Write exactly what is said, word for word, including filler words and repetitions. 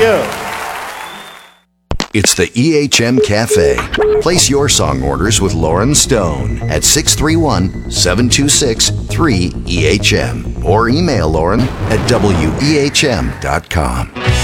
you. It's the E H M Cafe. Place your song orders with Lauren Stone at six three one, seven two six, three E H M or email Lauren at W E H M dot com.